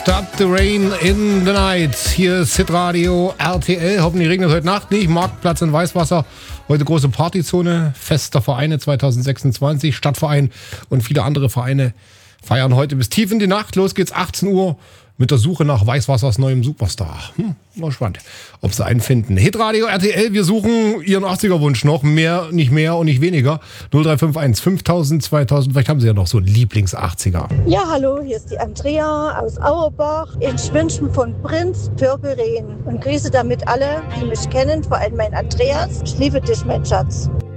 Stop the Rain in the Night. Hier ist Hitradio RTL. Hoffentlich regnet es heute Nacht nicht. Marktplatz in Weißwasser. Heute große Partyzone. Fest der Vereine 2026. Stadtverein und viele andere Vereine feiern heute bis tief in die Nacht. Los geht's 18 Uhr mit der Suche nach Weißwassers neuem Superstar. Mal spannend, ob sie einen finden. Hitradio RTL, wir suchen Ihren 80er-Wunsch noch. Nicht mehr und nicht weniger. 0351 5000, 2000. Vielleicht haben Sie ja noch so einen Lieblings-80er. Ja, hallo, hier ist die Andrea aus Auerbach. Ich wünsche mir von Prinz Purple Rain und grüße damit alle, die mich kennen, vor allem mein Andreas. Ich liebe dich, mein Schatz.